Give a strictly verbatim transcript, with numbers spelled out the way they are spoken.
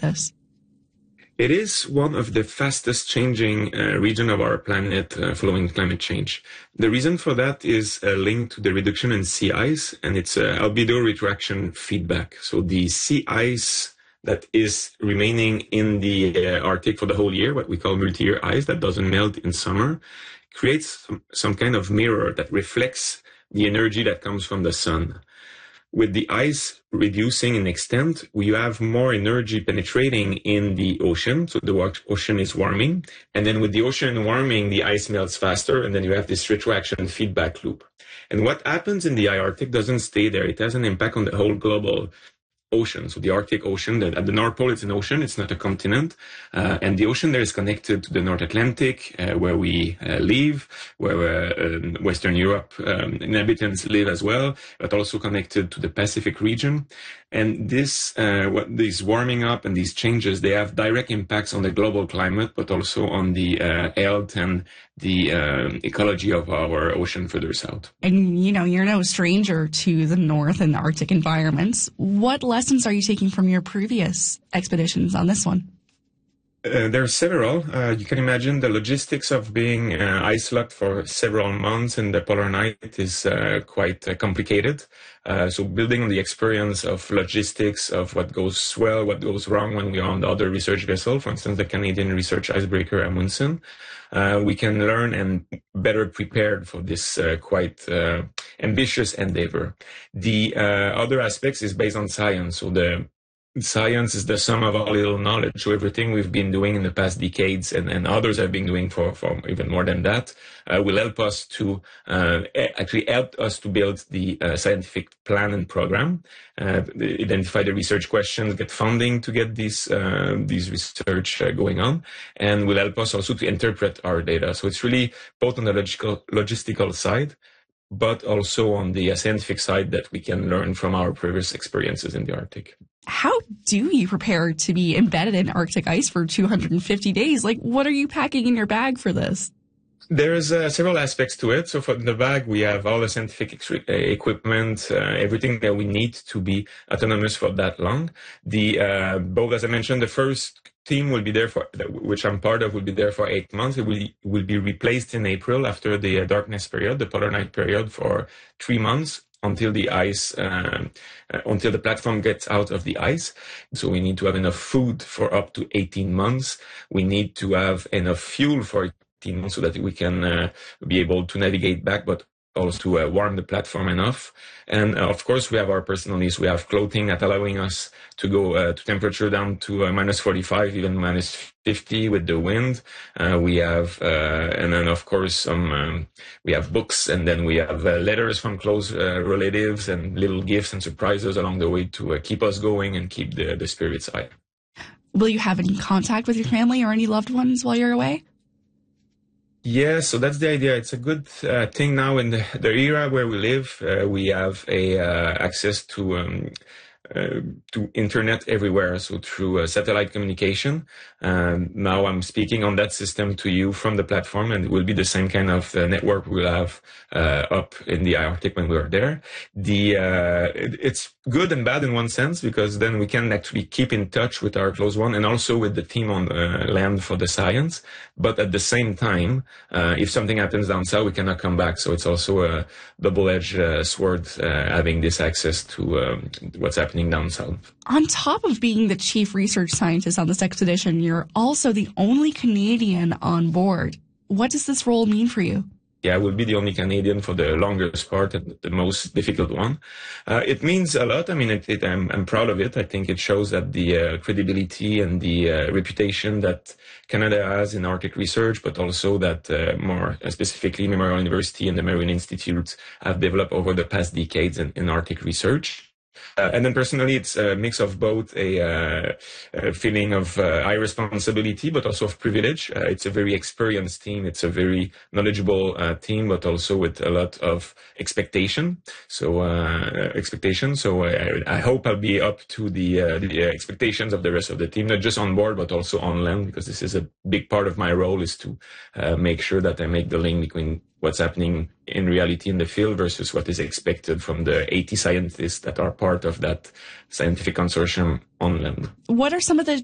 this? It is one of the fastest changing uh, region of our planet uh, following climate change. The reason for that is a link to the reduction in sea ice, and it's a albedo retraction feedback. So the sea ice that is remaining in the uh, Arctic for the whole year, what we call multi-year ice that doesn't melt in summer, creates some, some kind of mirror that reflects the energy that comes from the sun. With the ice reducing in extent, we have more energy penetrating in the ocean. So the ocean is warming. And then with the ocean warming, the ice melts faster. And then you have this retraction feedback loop. And what happens in the Arctic doesn't stay there. It has an impact on the whole global ocean. So the Arctic Ocean, the, at the North Pole, it's an ocean. It's not a continent. Uh, and the ocean there is connected to the North Atlantic, uh, where we uh, live, where uh, um, Western Europe um, inhabitants live as well, but also connected to the Pacific region. And this, uh, what these warming up and these changes, they have direct impacts on the global climate, but also on the uh, health and the uh, ecology of our ocean further south. And, you know, you're no stranger to the North and Arctic environments. What lessons are you taking from your previous expeditions on this one? Uh, there are several. Uh, you can imagine the logistics of being uh, ice-locked for several months in the polar night is uh, quite uh, complicated. Uh, so building on the experience of logistics of what goes well, what goes wrong when we are on the other research vessel, for instance, the Canadian research icebreaker Amundsen, uh, we can learn and better prepared for this uh, quite uh, ambitious endeavor. The uh, other aspects is based on science. So the science is the sum of all little knowledge. So everything we've been doing in the past decades and, and others have been doing for, for even more than that uh, will help us to uh, actually help us to build the uh, scientific plan and program, uh, identify the research questions, get funding to get these uh, these research uh, going on, and will help us also to interpret our data. So it's really both on the logical logistical side, but also on the scientific side that we can learn from our previous experiences in the Arctic. How do you prepare to be embedded in Arctic ice for two hundred fifty days? Like, what are you packing in your bag for this? There's uh, several aspects to it. So for the bag, we have all the scientific ex- equipment, uh, everything that we need to be autonomous for that long. The uh, both, as I mentioned, the first team will be there for, which I'm part of, will be there for eight months. It will, will be replaced in April after the uh, darkness period, the polar night period, for three months until the ice, uh, uh, until the platform gets out of the ice. So we need to have enough food for up to eighteen months. We need to have enough fuel for eighteen months so that we can uh, be able to navigate back, but also to uh, warm the platform enough. And uh, of course, we have our personal needs. We have clothing that allowing us to go uh, to temperature down to uh, minus forty-five, even minus fifty with the wind. Uh, we have, uh, and then of course, some, um, we have books, and then we have uh, letters from close uh, relatives and little gifts and surprises along the way to uh, keep us going and keep the, the spirits high. Will you have any contact with your family or any loved ones while you're away? Yeah, so that's the idea. It's a good uh, thing now in the, the era where we live. Uh, we have a uh, access to um, uh, to internet everywhere, so through uh, satellite communication. Um, now I'm speaking on that system to you from the platform, and it will be the same kind of uh, network we'll have uh, up in the Arctic when we're there. The uh, it, it's good and bad in one sense, because then we can actually keep in touch with our close one and also with the team on uh, land for the science. But at the same time, uh, if something happens down south, we cannot come back. So it's also a double-edged uh, sword uh, having this access to um, what's happening down south. On top of being the chief research scientist on this expedition, you're also the only Canadian on board. What does this role mean for you? Yeah, I will be the only Canadian for the longest part and the most difficult one. Uh, it means a lot. I mean, it, it, I'm, I'm proud of it. I think it shows that the uh, credibility and the uh, reputation that Canada has in Arctic research, but also that uh, more specifically Memorial University and the Marine Institute have developed over the past decades in, in Arctic research. Uh, and then personally, it's a mix of both a, uh, a feeling of uh, high responsibility, but also of privilege. Uh, it's a very experienced team. It's a very knowledgeable uh, team, but also with a lot of expectation. So, uh, expectation. So I, I hope I'll be up to the, uh, the expectations of the rest of the team, not just on board, but also on land, because this is a big part of my role, is to uh, make sure that I make the link between what's happening in reality in the field versus what is expected from the eighty scientists that are part of that scientific consortium on land. What are some of the